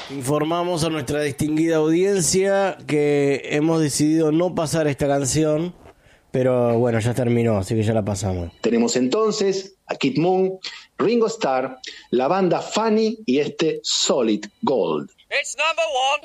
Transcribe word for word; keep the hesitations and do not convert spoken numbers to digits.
Informamos a nuestra distinguida audiencia que hemos decidido no pasar esta canción, pero bueno, ya terminó, así que ya la pasamos. Tenemos entonces a Kid Moon, Ringo Starr, la banda Funny y este Solid Gold. It's number one.